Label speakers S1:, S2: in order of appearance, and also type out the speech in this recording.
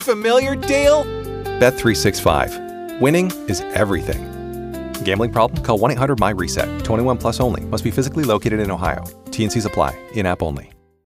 S1: Familiar, Dale? Bet365. Winning is everything. Gambling problem? Call 1-800-MY-RESET. 21 plus only. Must be physically located in Ohio. T&Cs apply. In-app only.